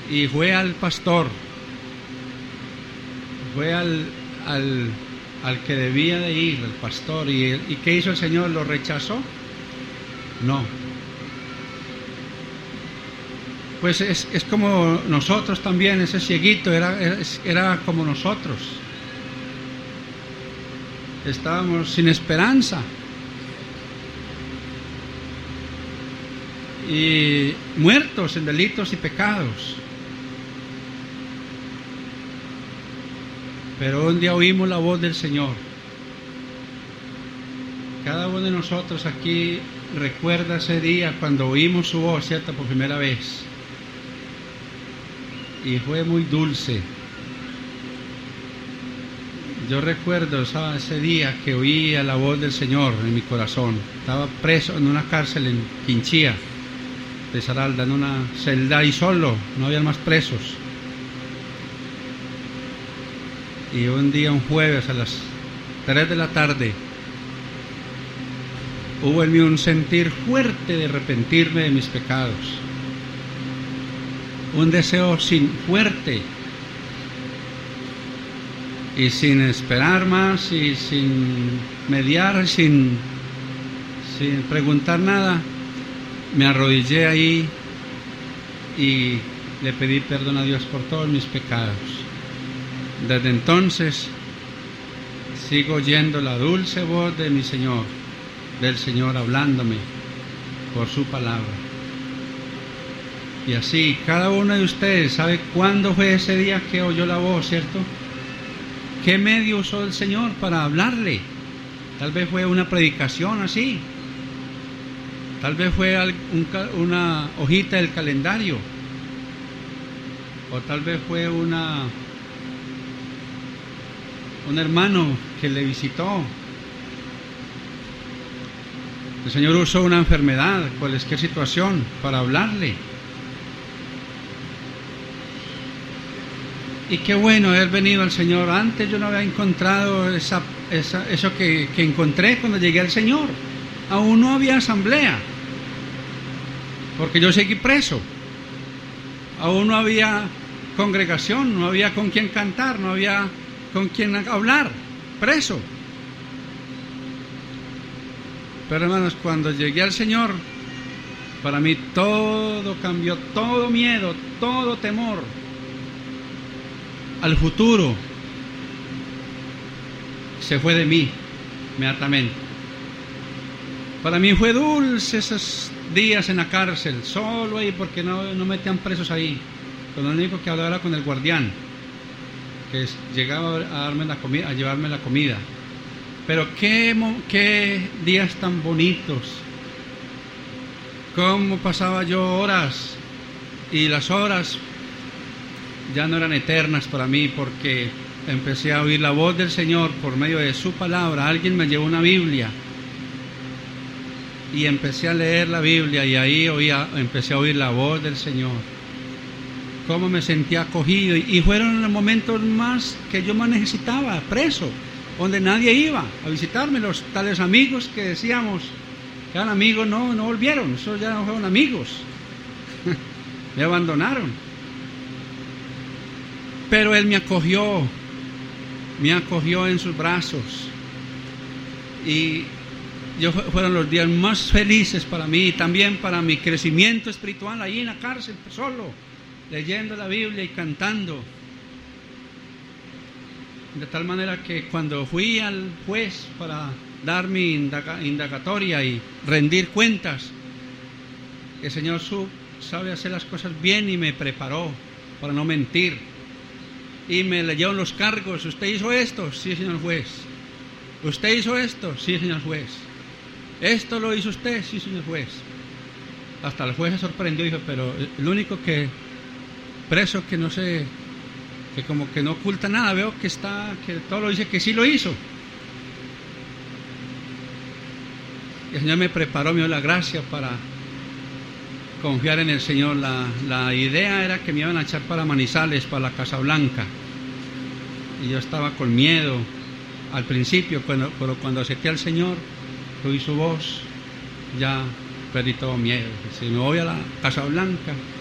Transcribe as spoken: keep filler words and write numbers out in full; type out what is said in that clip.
y fue al pastor, fue al, al, al que debía de ir, el pastor. ¿Y, ¿Y qué hizo el Señor? ¿Lo rechazó? No. Pues es, es como nosotros también, ese cieguito era, era, era como nosotros. Estábamos sin esperanza. Y muertos en delitos y pecados. Pero un día oímos la voz del Señor. Cada uno de nosotros aquí recuerda ese día cuando oímos su voz, ¿cierto? Por primera vez. Y fue muy dulce. Yo recuerdo, ¿sabes? Ese día que oía la voz del Señor en mi corazón. Estaba preso en una cárcel en Quinchía de Saralda, en una celda y solo, no había más presos. Y un día, un jueves a las tres de la tarde, hubo en mí un sentir fuerte de arrepentirme de mis pecados, un deseo sin fuerte, y sin esperar más y sin mediar, sin, sin preguntar nada, me arrodillé ahí y le pedí perdón a Dios por todos mis pecados. Desde entonces sigo oyendo la dulce voz de mi Señor, del Señor hablándome por su palabra. Y así, cada uno de ustedes sabe cuándo fue ese día que oyó la voz, ¿cierto? ¿Qué medio usó el Señor para hablarle? Tal vez fue una predicación así. Tal vez fue un, una hojita del calendario. O tal vez fue una un hermano que le visitó. El Señor usó una enfermedad, cualquier situación, para hablarle. Y qué bueno haber venido al Señor. Antes yo no había encontrado esa, esa, eso que, que encontré cuando llegué al Señor. Aún no había asamblea, porque yo seguí preso. Aún no había congregación, no había con quién cantar, no había con quién hablar, preso. Pero hermanos, cuando llegué al Señor, para mí todo cambió, todo miedo, todo temor al futuro se fue de mí inmediatamente. Para mí fue dulce esos días en la cárcel, solo ahí, porque no, no metían presos ahí. Con lo único que hablaba era con el guardián, que llegaba a darme la comida, a llevarme la comida. Pero qué, qué días tan bonitos. Cómo pasaba yo horas, y las horas ya no eran eternas para mí, porque empecé a oír la voz del Señor por medio de su palabra. Alguien me llevó una Biblia y empecé a leer la Biblia, y ahí oía, empecé a oír la voz del Señor. Cómo me sentía acogido, y fueron los momentos más que yo más necesitaba, preso, donde nadie iba a visitarme. Los tales amigos que decíamos que eran amigos no, no volvieron, esos ya no fueron amigos, me abandonaron. Pero Él me acogió, me acogió en sus brazos, y yo, fueron los días más felices para mí, y también para mi crecimiento espiritual ahí en la cárcel, solo, leyendo la Biblia y cantando. De tal manera que cuando fui al juez para dar mi indaga, indagatoria y rendir cuentas, el Señor sub, sabe hacer las cosas bien, y me preparó para no mentir. Y me leyeron los cargos. ¿Usted hizo esto? Sí, señor juez. ¿Usted hizo esto? Sí, señor juez. ¿Esto lo hizo usted? Sí, señor juez. Hasta el juez se sorprendió y dijo, pero el único que preso que no sé, que como que no oculta nada, veo que está, que todo lo dice que sí lo hizo. Y el Señor me preparó, me dio la gracia para confiar en el Señor. La, la idea era que me iban a echar para Manizales, para la Casa Blanca, y yo estaba con miedo al principio, cuando, pero cuando acepté al Señor, oí su voz, ya perdí todo miedo. Si me voy a la Casa Blanca,